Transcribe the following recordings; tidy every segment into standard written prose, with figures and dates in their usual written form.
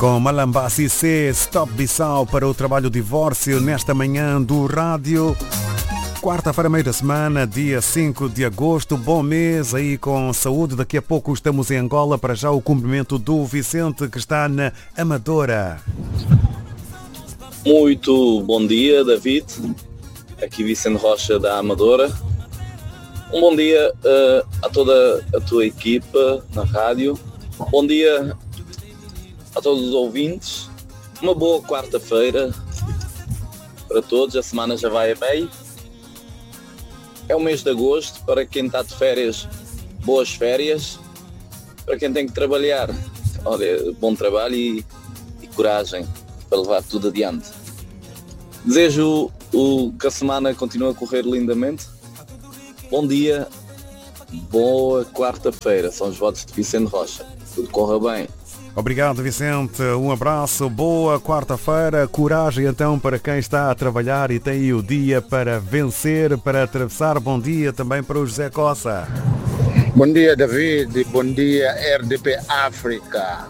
Com Malamba Cissé, Stop Bissau para o trabalho divórcio nesta manhã do rádio. Quarta-feira, meio da semana, dia 5 de agosto. Bom mês aí com saúde. Daqui a pouco estamos em Angola. Para já o cumprimento do Vicente, que está na Amadora. Muito bom dia, David. Aqui Vicente Rocha da Amadora. Um bom dia a toda a tua equipa na rádio. Bom dia a todos os ouvintes. Uma boa quarta-feira para todos. A semana já vai a meio. É o mês de agosto. Para quem está de férias, boas férias. Para quem tem que trabalhar, olha, bom trabalho e coragem para levar tudo adiante. Desejo que a semana continue a correr lindamente. Bom dia, boa quarta-feira. São os votos de Vicente Rocha. Tudo corra bem. Obrigado, Vicente. Um abraço, boa quarta-feira. Coragem então para quem está a trabalhar e tem o dia para vencer, para atravessar. Bom dia também para o José Coça. Bom dia, David. Bom dia, RDP África.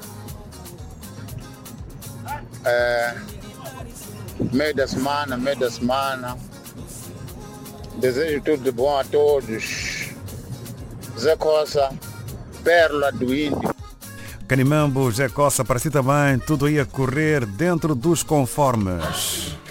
Meio da semana. Desejo tudo de bom a todos. Zé Coça, Pérola do Índio. Canimambo, José Coça, para si também, tudo aí a correr dentro dos conformes.